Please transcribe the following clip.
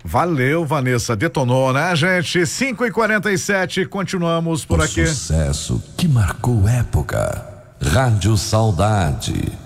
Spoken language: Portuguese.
Valeu, Vanessa, detonou, né, gente? 5h47, continuamos por aqui. Sucesso que marcou época. Rádio Saudade.